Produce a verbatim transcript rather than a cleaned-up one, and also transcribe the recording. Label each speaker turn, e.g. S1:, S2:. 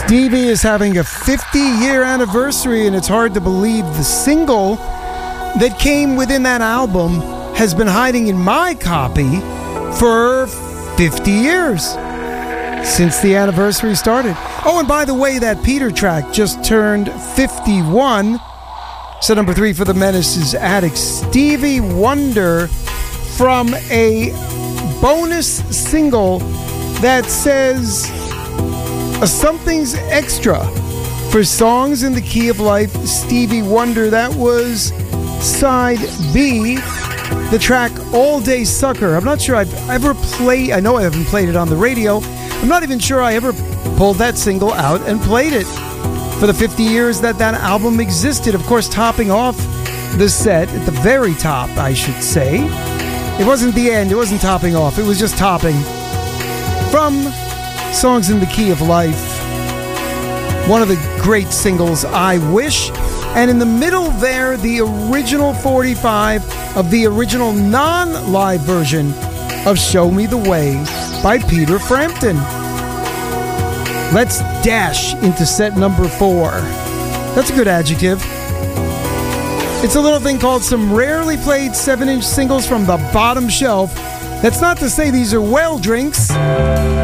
S1: Stevie is having a fifty-year anniversary, and it's hard to believe the single that came within that album has been hiding in my copy for fifty years, since the anniversary started. Oh, and by the way, that Peter track just turned fifty-one. So number three for the Menace's Attic, Stevie Wonder, from a bonus single that says a something's extra for Songs in the Key of Life, Stevie Wonder. That was side B, the track All Day Sucker. I'm not sure I've ever played, I know I haven't played it on the radio. I'm not even sure I ever pulled that single out and played it for the fifty years that that album existed. Of course, topping off the set, at the very top, I should say. It wasn't the end, it wasn't topping off, it was just topping. From Songs in the Key of Life, one of the great singles, I Wish. And in the middle there, the original forty-five of the original non-live version of Show Me the Way by Peter Frampton. Let's dash into set number four. That's a good adjective. It's a little thing called some rarely played seven-inch singles from the bottom shelf. That's not to say these are well drinks.